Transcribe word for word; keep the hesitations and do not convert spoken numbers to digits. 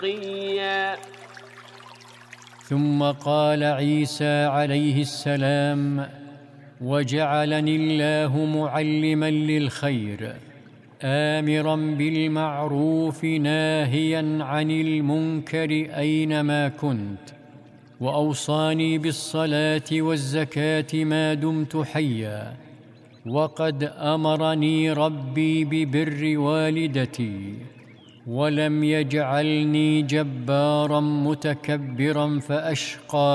ثم قال عيسى عليه السلام: وجعلني الله معلما للخير، آمرا بالمعروف ناهيا عن المنكر أينما كنت، وأوصاني بالصلاة والزكاة ما دمت حيا، وقد أمرني ربي ببر والدتي، ولم يجعلني جبارا متكبرا فأشقى